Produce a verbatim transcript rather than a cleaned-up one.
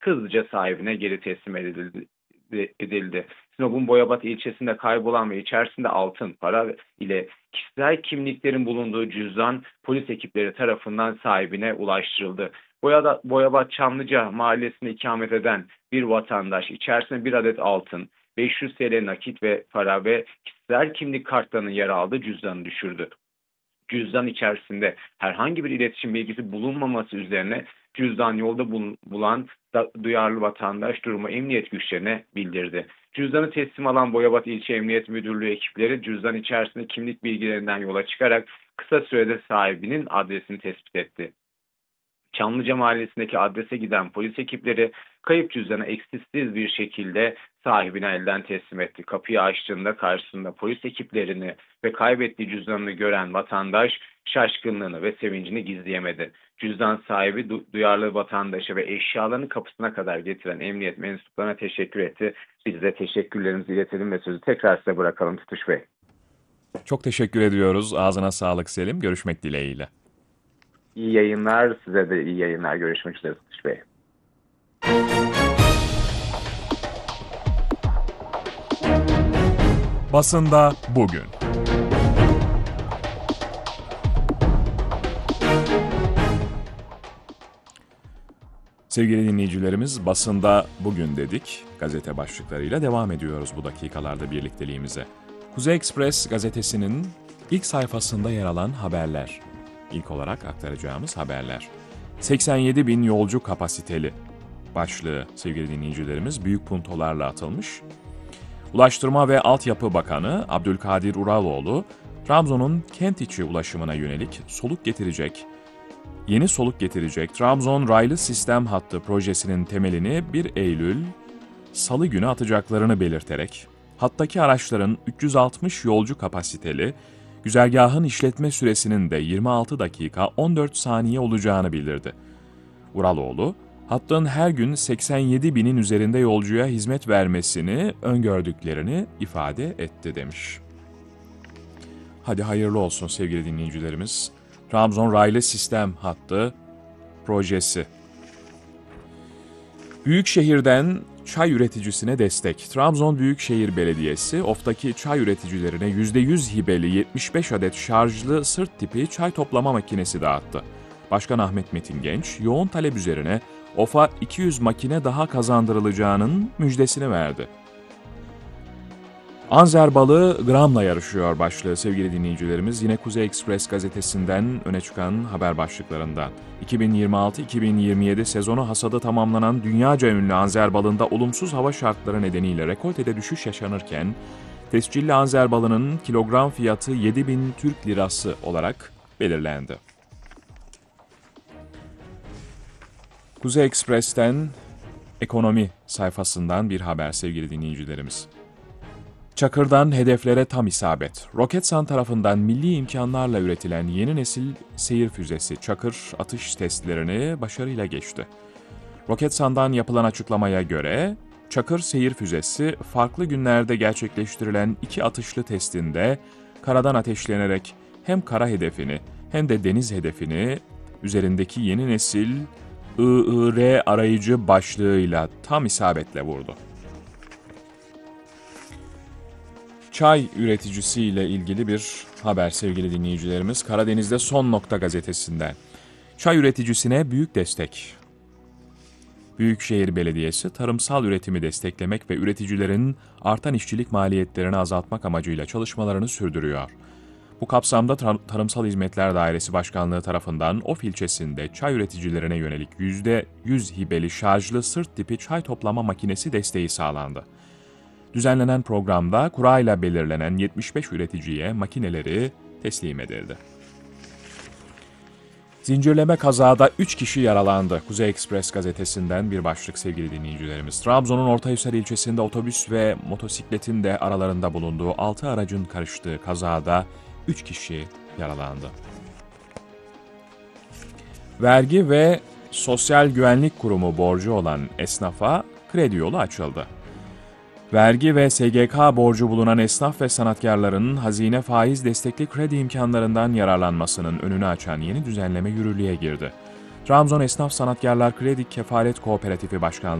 hızlıca sahibine geri teslim edildi. edildi. Sinop'un Boyabat ilçesinde kaybolan ve içerisinde altın, para ile kişisel kimliklerin bulunduğu cüzdan polis ekipleri tarafından sahibine ulaştırıldı. Boyada, Boyabat Çamlıca mahallesinde ikamet eden bir vatandaş içerisinde bir adet altın, beş yüz T L nakit ve para ve kişisel kimlik kartlarının yer aldığı cüzdanı düşürdü. Cüzdan içerisinde herhangi bir iletişim bilgisi bulunmaması üzerine cüzdan yolda bul bulan da, duyarlı vatandaş durumu emniyet güçlerine bildirdi. Cüzdanı teslim alan Boyabat İlçe Emniyet Müdürlüğü ekipleri cüzdan içerisinde kimlik bilgilerinden yola çıkarak kısa sürede sahibinin adresini tespit etti. Çamlıca Mahallesi'ndeki adrese giden polis ekipleri kayıp cüzdanı eksiksiz bir şekilde sahibine elden teslim etti. Kapıyı açtığında karşısında polis ekiplerini ve kaybettiği cüzdanını gören vatandaş şaşkınlığını ve sevincini gizleyemedi. Cüzdan sahibi du- duyarlı vatandaşa ve eşyalarını kapısına kadar getiren emniyet mensuplarına teşekkür etti. Biz de teşekkürlerimizi iletelim ve sözü tekrar size bırakalım Tutuş Bey. Çok teşekkür ediyoruz. Ağzına sağlık Selim. Görüşmek dileğiyle. İyi yayınlar. Size de iyi yayınlar. Görüşmek üzere Tutuş Bey. Basında bugün. Sevgili dinleyicilerimiz, basında bugün dedik. Gazete başlıklarıyla devam ediyoruz bu dakikalarda birlikteliğimize. Kuzey Ekspres gazetesinin ilk sayfasında yer alan haberler. İlk olarak aktaracağımız haberler. seksen yedi bin yolcu kapasiteli başlığı sevgili dinleyicilerimiz büyük puntolarla atılmış. Ulaştırma ve Altyapı Bakanı Abdülkadir Uraloğlu, Trabzon'un kent içi ulaşımına yönelik soluk getirecek, yeni soluk getirecek Trabzon Raylı Sistem Hattı projesinin temelini bir Eylül Salı günü atacaklarını belirterek, hattaki araçların üç yüz altmış yolcu kapasiteli, güzergahın işletme süresinin de yirmi altı dakika on dört saniye olacağını bildirdi. Uraloğlu, hattın her gün seksen yedi binin üzerinde yolcuya hizmet vermesini öngördüklerini ifade etti demiş. Hadi hayırlı olsun sevgili dinleyicilerimiz. Trabzon Raylı Sistem Hattı projesi. Büyükşehir'den çay üreticisine destek. Trabzon Büyükşehir Belediyesi, Of'taki çay üreticilerine yüzde yüz hibeli yetmiş beş adet şarjlı sırt tipi çay toplama makinesi dağıttı. Başkan Ahmet Metin Genç, yoğun talep üzerine Of'a iki yüz makine daha kazandırılacağının müjdesini verdi. Anzer balığı gramla yarışıyor başlığı sevgili dinleyicilerimiz. Yine Kuzey Ekspres gazetesinden öne çıkan haber başlıklarından. iki bin yirmi altı iki bin yirmi yedi sezonu hasadı tamamlanan dünyaca ünlü anzer balığında olumsuz hava şartları nedeniyle rekoltede düşüş yaşanırken, tescilli anzer balığının kilogram fiyatı yedi bin Türk lirası olarak belirlendi. Kuzey Ekspres'ten ekonomi sayfasından bir haber sevgili dinleyicilerimiz. Çakır'dan hedeflere tam isabet. Roketsan tarafından milli imkanlarla üretilen yeni nesil seyir füzesi Çakır atış testlerini başarıyla geçti. Roketsan'dan yapılan açıklamaya göre Çakır seyir füzesi farklı günlerde gerçekleştirilen iki atışlı testinde karadan ateşlenerek hem kara hedefini hem de deniz hedefini üzerindeki yeni nesil I I R arayıcı başlığıyla tam isabetle vurdu. Çay üreticisiyle ilgili bir haber sevgili dinleyicilerimiz. Karadeniz'de Son Nokta gazetesinden. Çay üreticisine büyük destek. Büyükşehir Belediyesi tarımsal üretimi desteklemek ve üreticilerin artan işçilik maliyetlerini azaltmak amacıyla çalışmalarını sürdürüyor. Bu kapsamda Tar- Tarımsal Hizmetler Dairesi Başkanlığı tarafından Of ilçesinde çay üreticilerine yönelik yüzde yüz hibeli şarjlı sırt tipi çay toplama makinesi desteği sağlandı. Düzenlenen programda kurayla belirlenen yetmiş beş üreticiye makineleri teslim edildi. Zincirleme kazada üç kişi yaralandı. Kuzey Ekspres gazetesinden bir başlık sevgili dinleyicilerimiz. Trabzon'un Ortahisar ilçesinde otobüs ve motosikletin de aralarında bulunduğu altı aracın karıştığı kazada üç kişi yaralandı. Vergi ve Sosyal Güvenlik Kurumu borcu olan esnafa kredi yolu açıldı. Vergi ve S G K borcu bulunan esnaf ve sanatkarların hazine faiz destekli kredi imkanlarından yararlanmasının önünü açan yeni düzenleme yürürlüğe girdi. Trabzon Esnaf Sanatkarlar Kredi Kefalet Kooperatifi Başkanlığı